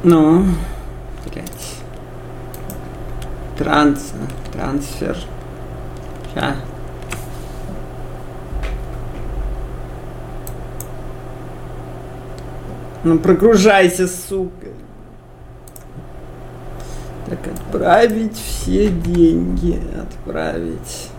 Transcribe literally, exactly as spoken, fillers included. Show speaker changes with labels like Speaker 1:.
Speaker 1: Ну, блять. Транс, трансфер. Ща. Ну прогружайся, сука. Так, отправить все деньги. Отправить.